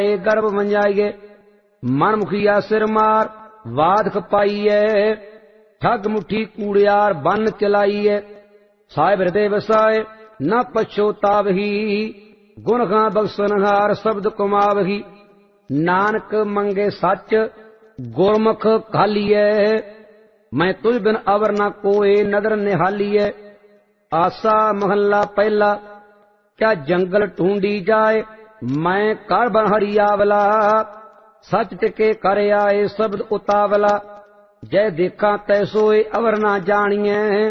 गर्भ मंजाइए। मन मुखिया सिर मार वाद खपाइए। ठग मुठी कूड़ियार बन चलाइए। साहिब हृदय वसाए न पछोतावही। गुण गा बख्शनहार शब्द कुमावही। नानक मंगे सच गुरमुख खालिए। मैं तुझ बिन अवर न कोई नदर निहालिए। आसा महला पहला क्या जंगल ढूंढी जाए। मैं कर बन हरियावला। सच टिके कर आए शब्द उतावला। जय देखा तैसोए अवर ना जानिए।